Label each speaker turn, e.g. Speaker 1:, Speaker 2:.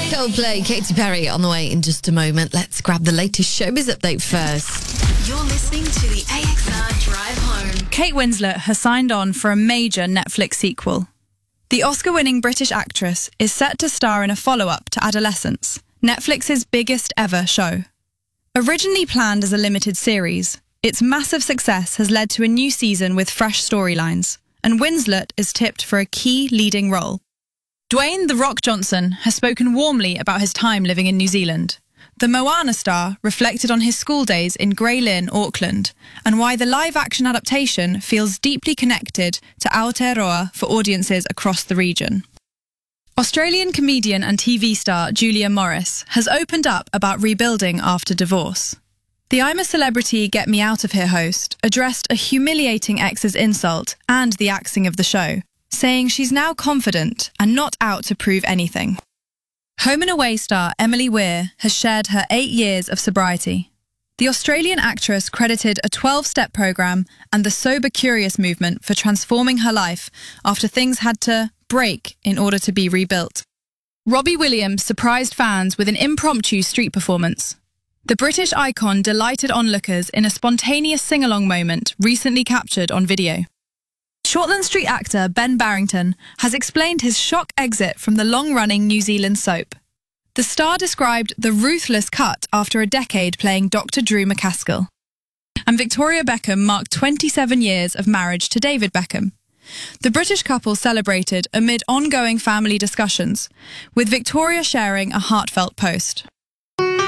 Speaker 1: Coldplay, Katy Perry on the way in just a moment. Let's grab the latest showbiz update first.
Speaker 2: You're listening to the AXR Drive Home.
Speaker 3: Kate Winslet has signed on for a major Netflix sequel. The Oscar-winning British actress is set to star in a follow-up to Adolescence, Netflix's biggest ever show. Originally planned as a limited series, its massive success has led to a new season with fresh storylines, and Winslet is tipped for a key leading role. Dwayne "The Rock" Johnson has spoken warmly about his time living in New Zealand. The Moana star reflected on his school days in Grey Lynn, Auckland, and why the live-action adaptation feels deeply connected to Aotearoa for audiences across the region. Australian comedian and TV star Julia Morris has opened up about rebuilding after divorce. The "I'm a Celebrity, Get Me Out of Here" host addressed a humiliating ex's insult and the axing of the show, saying she's now confident and not out to prove anything. Home and Away star Emily Weir has shared her 8 years of sobriety. The Australian actress credited a 12-step program and the Sober Curious movement for transforming her life after things had to break in order to be rebuilt. Robbie Williams surprised fans with an impromptu street performance. The British icon delighted onlookers in a spontaneous sing-along moment recently captured on video. Shortland Street actor Ben Barrington has explained his shock exit from the long-running New Zealand soap. The star described the ruthless cut after a decade playing Dr. Drew McCaskill. And Victoria Beckham marked 27 years of marriage to David Beckham. The British couple celebrated amid ongoing family discussions, with Victoria sharing a heartfelt post.